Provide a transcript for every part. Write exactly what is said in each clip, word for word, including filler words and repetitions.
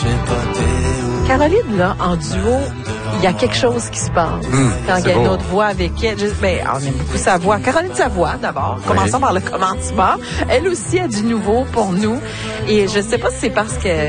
Caroline, là, en duo, il y a quelque chose qui se passe. Mmh, quand il y a beau. une autre voix avec elle. Je, ben, on aime beaucoup sa voix. Caroline Savoie, d'abord. Oui. Commençons par le commencement. Elle aussi a du nouveau pour nous. Et je sais pas si c'est parce que...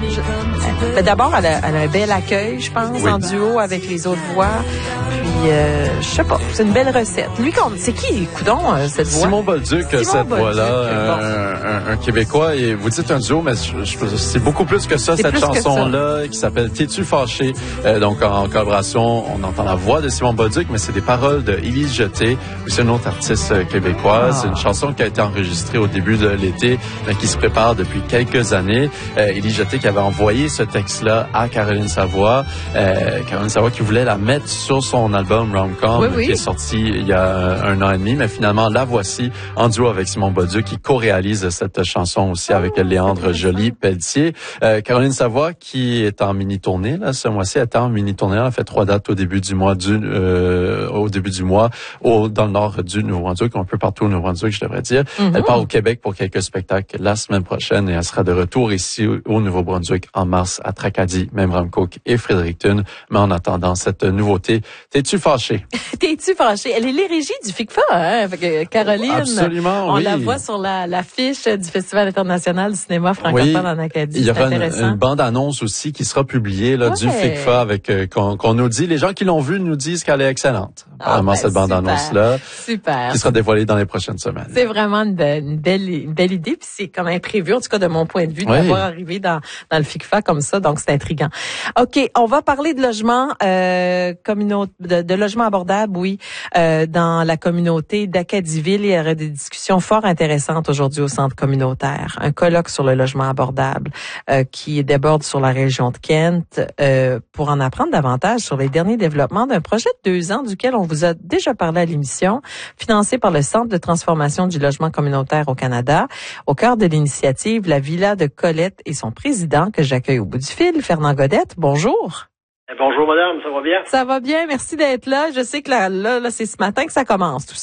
Je, ben, d'abord, elle a, elle a un bel accueil, je pense, oui. en duo avec les autres voix. Puis, euh, je sais pas, c'est une belle recette. Lui, c'est qui, coudon, euh, cette voix? Simon Bolduc, Simon cette Bolduc, voix-là, bon. un, un, un Québécois. Et vous dites un duo, mais je, je, c'est beaucoup plus que ça, C'est cette chanson-là, ça. qui s'appelle T'es-tu fâché? Euh, donc, en, en collaboration, on entend la voix de Simon Bolduc, mais c'est des paroles de Élise Jeté, aussi une autre artiste québécoise. Ah. C'est une chanson qui a été enregistrée au début de l'été, mais qui se prépare depuis quelques années. Euh, Élise Jeté qui avait envoyé ce texte-là à Caroline Savoie. Euh, Caroline Savoie qui voulait la mettre sur son album Rom-Com, oui, oui. qui est sorti il y a un an et demi, mais finalement, la voici en duo avec Simon Bolduc, qui co-réalise cette chanson aussi oh, avec Léandre Joly-Pelletier. Euh, Caroline Savoie, qui est en mini-tournée, là, ce mois-ci, elle est en mini-tournée. Elle a fait trois dates au début du mois, du, euh, au début du mois, au, dans le nord du Nouveau-Brunswick, un peu partout au Nouveau-Brunswick, je devrais dire. Mm-hmm. Elle part au Québec pour quelques spectacles la semaine prochaine et elle sera de retour ici au Nouveau-Brunswick en mars à Tracadie, même Memramcook et Fredericton. Mais en attendant cette nouveauté, t'es-tu fâché? T'es-tu fâché? Elle est l'érigie du F I C F A, hein? Fait que Caroline. Absolument, on oui. la voit sur la, l'affiche du Festival international du cinéma francophone oui. en Acadie. Il y aura une, une bande-annonce aussi qui sera publiée là, ouais. du F I C F A avec euh, qu'on, qu'on nous dit. Les gens qui l'ont vue nous disent qu'elle est excellente. Ah, vraiment, ben, cette bande-annonce-là. Super. Qui sera dévoilée dans les prochaines semaines. C'est vraiment une belle, une belle, une belle idée. Puis c'est comme imprévu, en tout cas de mon point de vue, de oui. voir arriver dans, dans le F I C F A comme ça. Donc, c'est intriguant. OK, on va parler de logement euh, communauté, de, de logement abordable, oui, euh, dans la communauté d'Acadieville. Il y aura des discussions fort intéressantes aujourd'hui au centre communautaire. Un colloque sur le logement abordable euh, qui déborde sur la région de Kent euh, pour en apprendre davantage sur les derniers développements d'un projet de deux ans duquel on vous a déjà parlé à l'émission, financé par le Centre de transformation du logement communautaire au Canada. Au cœur de l'initiative, la Villa de Colette et son président que j'accueille au bout du fil, Fernand Godette. Bonjour. Bonjour madame, ça va bien? Ça va bien, merci d'être là. Je sais que là, là, là c'est ce matin que ça commence tout ça.